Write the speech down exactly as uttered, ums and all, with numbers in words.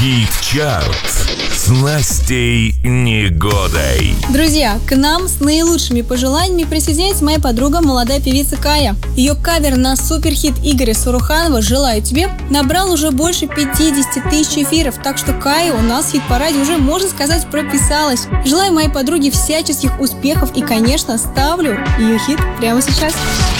Хит-чарт с Настей Негодой. Друзья, к нам с наилучшими пожеланиями присоединяется моя подруга, молодая певица Кая. Ее кавер на суперхит Игоря Суруханова «Желаю тебе» набрал уже больше пятьдесят тысяч эфиров, так что Кая у нас в хит-параде уже, можно сказать, прописалась. Желаю моей подруге всяческих успехов и, конечно, ставлю ее хит прямо сейчас.